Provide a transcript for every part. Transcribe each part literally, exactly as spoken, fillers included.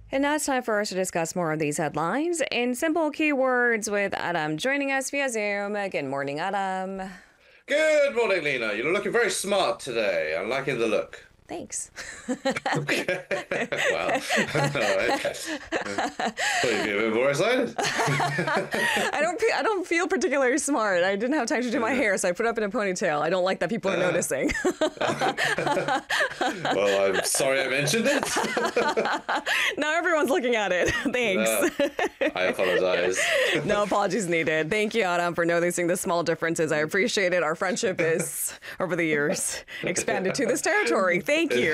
And now it's time for us to discuss more of these headlines in simple keywords with Adam joining us via Zoom. Good morning, Adam. Good morning, Lena. You're looking very smart today. I'm liking the look. Thanks. Okay. Well, all right. Thought you'd be a bit more excited. I don't. I don't feel particularly smart. I didn't have time to do my hair, so I put it up in a ponytail. I don't like that people are uh, noticing. Well, I'm sorry I mentioned it. Now everyone's looking at it. Thanks. Uh, I apologize. No apologies needed. Thank you, Adam, for noticing the small differences. I appreciate it. Our friendship is, over the years, expanded to this territory. Thank you.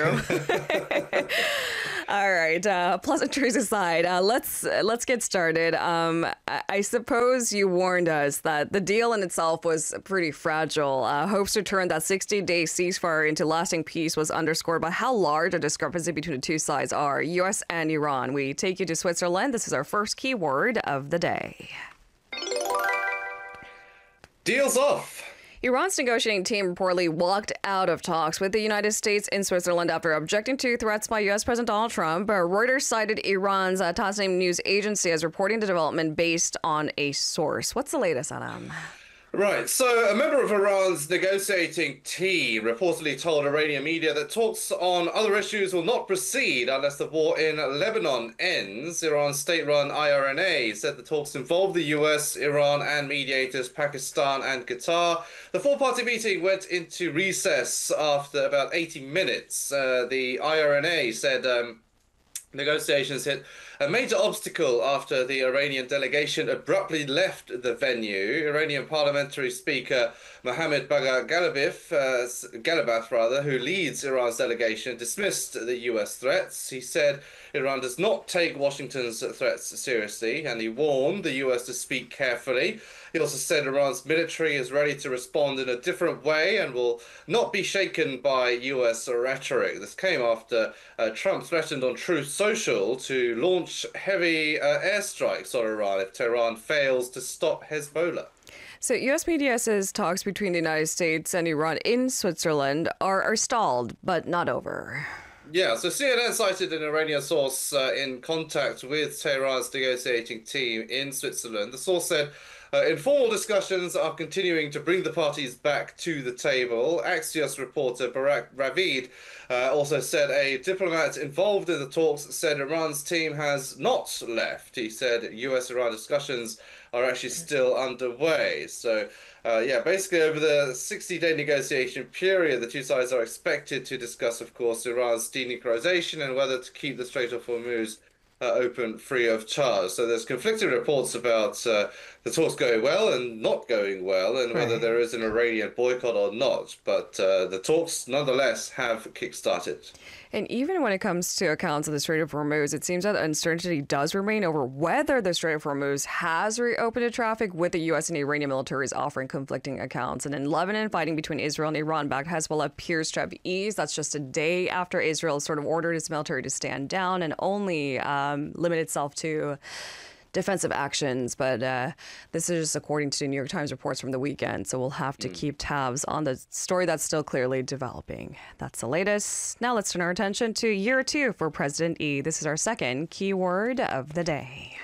All right. Uh, pleasantries aside, uh, let's let's get started. Um, I, I suppose you warned us that the deal in itself was pretty fragile. Uh, hopes to turn that sixty-day ceasefire into lasting peace was underscored by how large a discrepancy between the two sides are, U S and Iran. We take you to Switzerland. This is our first keyword of the day. Deals off. Iran's negotiating team reportedly walked out of talks with the United States in Switzerland after objecting to threats by U S. President Donald Trump. Reuters cited Iran's uh, Tasnim news agency as reporting the development based on a source. What's the latest, Adam? Right, so a member of Iran's negotiating team reportedly told Iranian media that talks on other issues will not proceed unless the war in Lebanon ends. Iran's state-run I R N A said the talks involved the U S, Iran, and mediators Pakistan and Qatar. The four-party meeting went into recess after about eighty minutes. Uh, the I R N A said um, negotiations hit a major obstacle after the Iranian delegation abruptly left the venue. Iranian parliamentary speaker Mohammad Bagher Ghalibaf, uh, Ghalibaf rather, who leads Iran's delegation, dismissed the U S threats. He said Iran does not take Washington's threats seriously, and he warned the U S to speak carefully. He also said Iran's military is ready to respond in a different way and will not be shaken by U S rhetoric. This came after uh, Trump threatened on Truth Social to launch heavy uh, airstrikes on Iran if Tehran fails to stop Hezbollah. So U S media says talks between the United States and Iran in Switzerland are, are stalled, but not over. Yeah, so C N N cited an Iranian source uh, in contact with Tehran's negotiating team in Switzerland. The source said uh, informal discussions are continuing to bring the parties back to the table. Axios reporter Barak Ravid uh, also said a diplomat involved in the talks said Iran's team has not left. He said U S-Iran discussions are actually still underway. So, uh, yeah, basically over the sixty-day negotiation period, the two sides are expected to discuss, of course, Iran's denuclearization and whether to keep the Strait of Hormuz uh, open free of charge. So there's conflicting reports about uh, the talks going well and not going well, and whether right. there is an Iranian boycott or not. But uh, the talks, nonetheless, have kick-started. And even when it comes to accounts of the Strait of Hormuz, it seems that uncertainty does remain over whether the Strait of Hormuz has reopened to traffic, with the U S and Iranian militaries offering conflicting accounts. And in Lebanon, fighting between Israel and Iran-backed Hezbollah appears to have eased. That's just a day after Israel sort of ordered its military to stand down and only um, limit itself to defensive actions. But uh, this is just according to New York Times reports from the weekend. So we'll have to mm. keep tabs on the story that's still clearly developing. That's the latest. Now let's turn our attention to year two for President Yi. This is our second keyword of the day.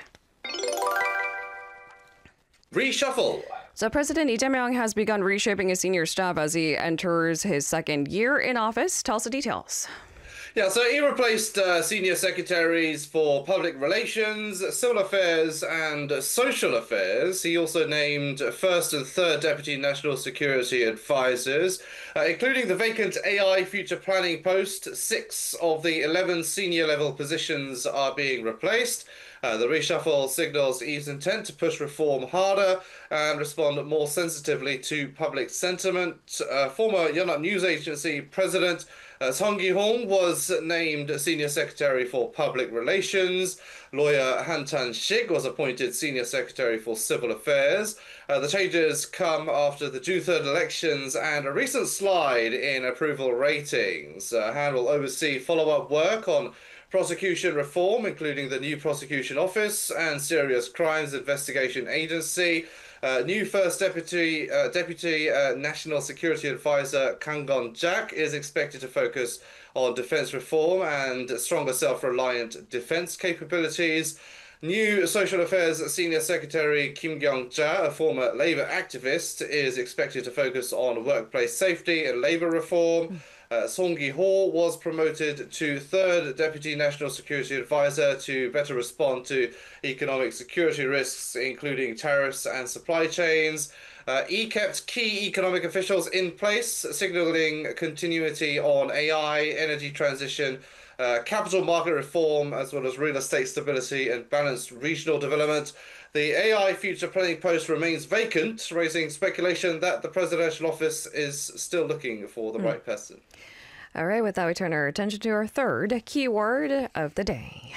Reshuffle. So President Lee Jae-myung has begun reshaping his senior staff as he enters his second year in office. Tell us the details. Yeah, so he replaced uh, senior secretaries for public relations, civil affairs, and social affairs. He also named first and third deputy national security advisors, uh, including the vacant A I future planning post. Six of the eleven senior level positions are being replaced. Uh, the reshuffle signals Yi's intent to push reform harder and respond more sensitively to public sentiment. Uh, former Yonhap News Agency president uh, Song Gi-hong was named Senior Secretary for Public Relations. Lawyer Han Tan-shik was appointed Senior Secretary for Civil Affairs. Uh, the changes come after the June third elections and a recent slide in approval ratings. Uh, Han will oversee follow-up work on prosecution reform, including the new prosecution office and serious crimes investigation agency. Uh, new first deputy uh, deputy uh, national security advisor Kang Gon-jak is expected to focus on defense reform and stronger self-reliant defense capabilities. New Social Affairs Senior Secretary Kim Kyung-ja, a former Labour activist, is expected to focus on workplace safety and labour reform. Uh, Song Gi-ho was promoted to third Deputy National Security Advisor to better respond to economic security risks, including tariffs and supply chains. Uh, he kept key economic officials in place, signaling continuity on A I, energy transition, uh, capital market reform, as well as real estate stability and balanced regional development. The A I future planning post remains vacant, raising speculation that the presidential office is still looking for the mm. right person. All right, with that, we turn our attention to our third keyword of the day.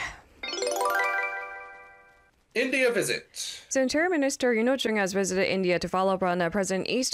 India visit. So Interior Minister Yoon Ho-chung has visited India to follow up on uh, President East